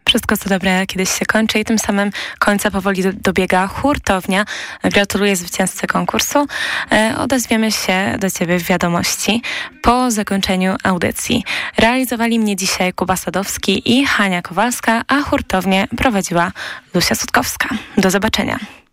Wszystko co dobre kiedyś się kończy i tym samym końca powoli dobiega hurtownia. Gratuluję zwycięzcy konkursu. Odezwiemy się do Ciebie w wiadomości po zakończeniu audycji. Realizowali mnie dzisiaj Kuba Sadowski i Hania Kowalska, a hurtownię prowadziła Lucia Sutkowska. Do zobaczenia.